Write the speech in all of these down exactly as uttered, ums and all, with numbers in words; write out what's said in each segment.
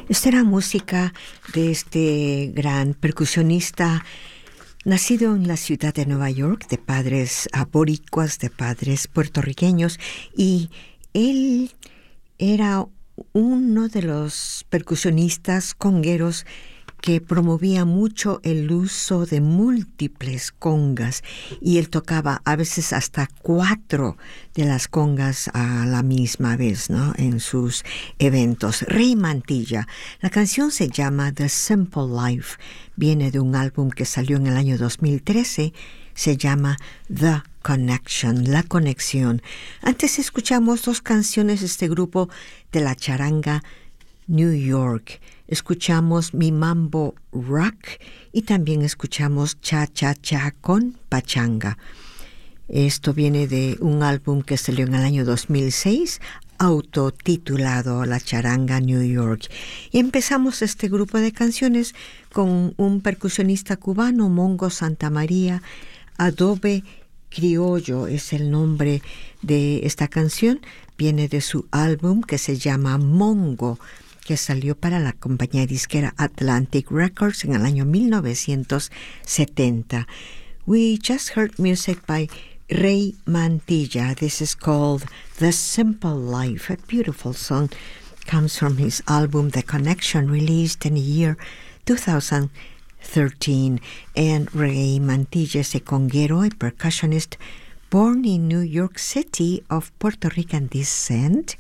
Esta era música de este gran percusionista nacido en la ciudad de Nueva York, de padres boricuas, de padres puertorriqueños, y él era uno de los percusionistas congueros que promovía mucho el uso de múltiples congas, y él tocaba a veces hasta cuatro de las congas a la misma vez, ¿no?, en sus eventos. Rey Mantilla. La canción se llama The Simple Life. Viene de un álbum que salió en el año dos mil trece. Se llama The Connection, La Conexión. Antes escuchamos dos canciones de este grupo de la charanga New York. Escuchamos Mi Mambo Rock y también escuchamos Cha Cha Cha con Pachanga. Esto viene de un álbum que salió en el año dos mil seis, autotitulado La Charanga New York. Y empezamos este grupo de canciones con un percusionista cubano, Mongo Santamaría. Adobe Criollo es el nombre de esta canción. Viene de su álbum que se llama Mongo, que salió para la compañía disquera Atlantic Records en el año mil novecientos setenta. We just heard music by Rey Mantilla. This is called The Simple Life, a beautiful song. Comes from his album The Connection, released in the year two thousand thirteen. And Rey Mantilla is a conguero, a percussionist born in New York City of Puerto Rican descent,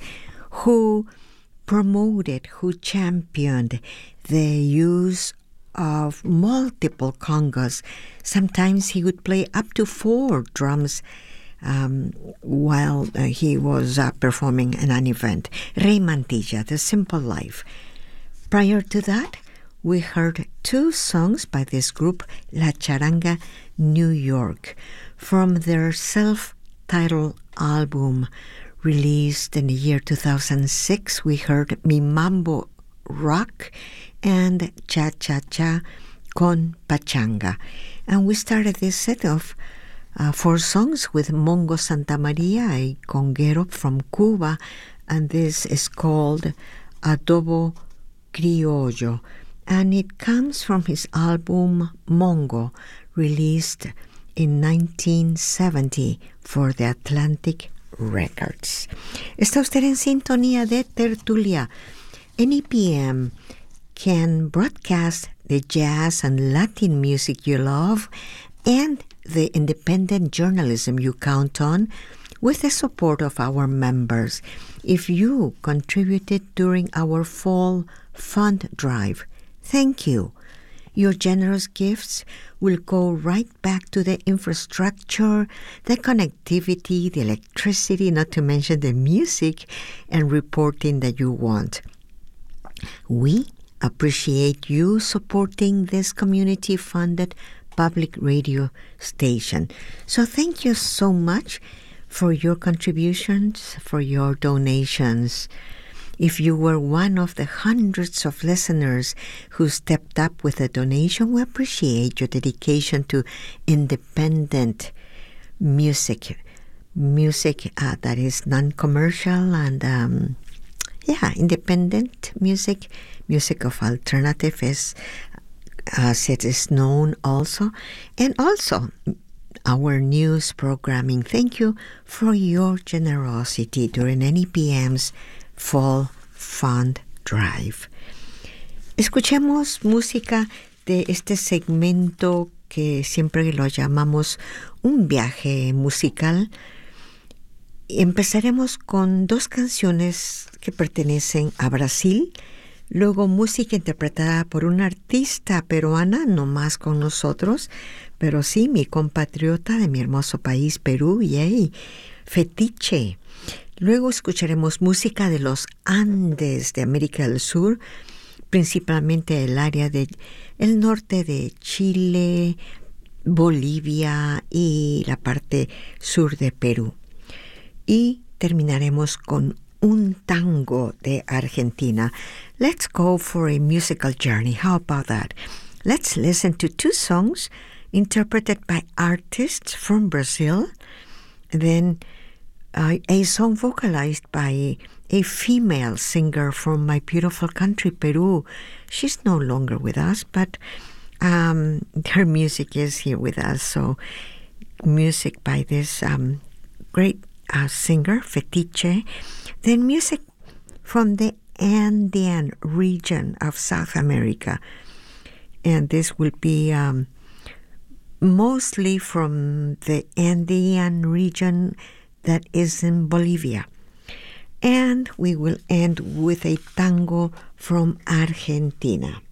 who promoted, who championed the use of multiple congas. Sometimes he would play up to four drums um, while uh, he was uh, performing in an event. Rey Mantilla, The Simple Life. Prior to that, we heard two songs by this group, La Charanga New York, from their self-titled album, released in the year two thousand six. We heard Mi Mambo Rock and Cha Cha Cha con Pachanga. And we started this set of uh, four songs with Mongo Santamaría, a conguero from Cuba, and this is called Adobo Criollo. And it comes from his album Mongo, released in nineteen seventy for the Atlantic Records. Está usted en sintonía de Tertulia. N E P M can broadcast the jazz and Latin music you love and the independent journalism you count on with the support of our members. If you contributed during our fall fund drive, thank you. Your generous gifts will go right back to the infrastructure, the connectivity, the electricity, not to mention the music and reporting that you want. We appreciate you supporting this community-funded public radio station. So thank you so much for your contributions, for your donations. If you were one of the hundreds of listeners who stepped up with a donation, we appreciate your dedication to independent music, music uh, that is non-commercial and, um, yeah, independent music, music of alternative, as, as it is known also, and also our news programming. Thank you for your generosity during N E P M's Fall Fund Drive. Escuchemos música de este segmento que siempre lo llamamos un viaje musical. Empezaremos con dos canciones que pertenecen a Brasil, luego música interpretada por una artista peruana, no más con nosotros, pero sí mi compatriota de mi hermoso país, Perú, yay, Fetiche. Luego escucharemos música de los Andes de América del Sur, principalmente el área del norte de Chile, Bolivia y la parte sur de Perú. Y terminaremos con un tango de Argentina. Let's go for a musical journey. How about that? Let's listen to two songs interpreted by artists from Brazil. Then uh, a song vocalized by a female singer from my beautiful country, Peru. She's no longer with us, but um, her music is here with us. So music by this um, great uh, singer, Fetiche. Then music from the Andean region of South America. And this will be um, mostly from the Andean region that is in Bolivia. And we will end with a tango from Argentina.